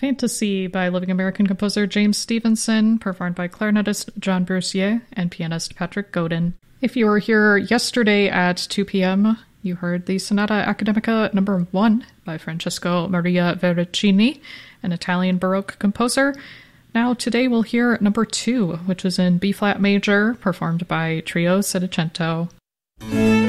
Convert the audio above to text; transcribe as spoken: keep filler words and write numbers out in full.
Fantasy by living American composer James Stevenson, performed by clarinetist John Brussier and pianist Patrick Godin. If you were here yesterday at two p.m., you heard the Sonata Academica number one by Francesco Maria Veracini, an Italian Baroque composer. Now today we'll hear number two, which is in B-flat major, performed by Trio Settecento.